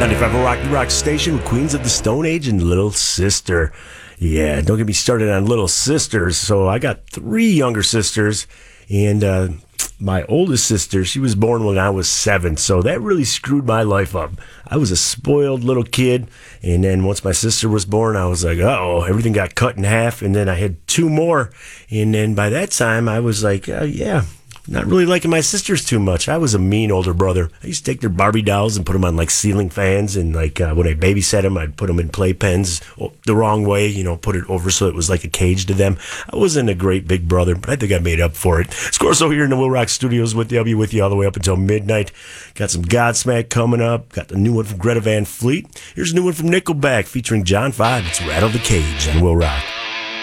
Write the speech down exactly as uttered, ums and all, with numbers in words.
ninety-five Rock Rock Station, Queens of the Stone Age and Little Sister. Yeah, don't get me started on Little Sisters. So I got three younger sisters, and uh, my oldest sister, she was born when I was seven, so that really screwed my life up. I was a spoiled little kid, and then once my sister was born, I was like, uh-oh, everything got cut in half, and then I had two more, and then by that time, I was like, uh, yeah, not really liking my sisters too much. I was a mean older brother. I used to take their Barbie dolls and put them on like ceiling fans, and like uh, when I babysat them, I'd put them in playpens the wrong way, you know, put it over so it was like a cage to them. I wasn't a great big brother, but I think I made up for it. Scorso here in the Will Rock Studios with you. I'll be with you all the way up until midnight. Got some Godsmack coming up. Got the new one from Greta Van Fleet. Here's a new one from Nickelback featuring John five. It's Rattle the Cage on Will Rock.